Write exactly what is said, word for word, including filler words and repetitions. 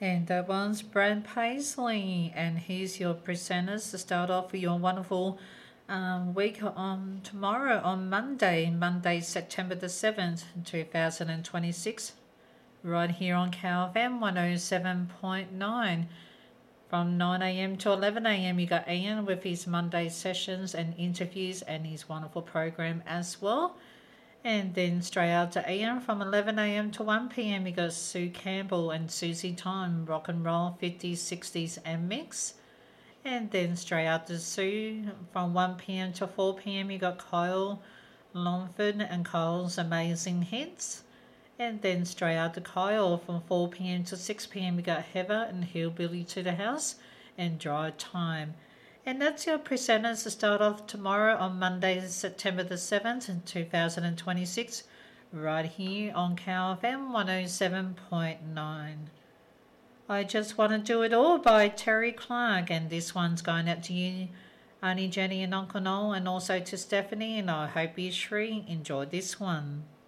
And that one's Brad Paisley, and he's your presenters to start off with your wonderful um, week on tomorrow, on Monday, Monday, September the seventh, two thousand twenty-six, right here on Cow F M one oh seven point nine. From nine a m to eleven a m, you got Ian with his Monday sessions and interviews and his wonderful program as well. And then straight out to Ian from eleven a m to one p m, you got Sue Campbell and Susie Time, rock and roll, fifties, sixties, and mix. And then straight out to Sue from one p m to four p m, you got Kyle Longford and Kyle's Amazing Hits. And then straight out to Kyle from four p m to six p m, you got Heather and Hillbilly to the House and Dry Time. And that's your presenters to start off tomorrow on Monday, September the seventh, two thousand twenty-six, right here on Cow F M one oh seven point nine. I Just Want to Do It All by Terry Clark, and this one's going out to you, Auntie Jenny and Uncle Noel, and also to Stephanie, and I hope you three enjoyed this one.